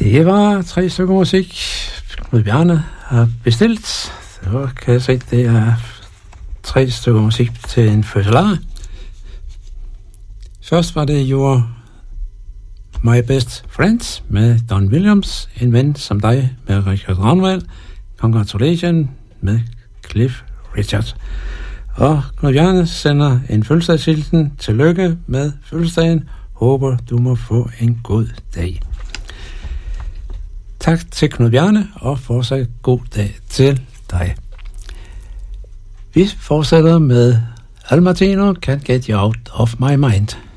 Det var 3 stykker musik, Knud Bjarne har bestilt. Så kan jeg se, det er 3 stykker musik til en fødselar. Først var det You're My Best Friends med Don Williams, En ven som dig med Richard Ravnvald, Congratulations med Cliff Richard. Og Knud Bjarne sender en fødselsdagshilsen. Tillykke med fødselsdagen. Håber du må få en god dag. Tak til Knud Bjarne, og fortsat god dag til dig. Vi fortsætter med Al Martino, Can't Get You Out of My Mind.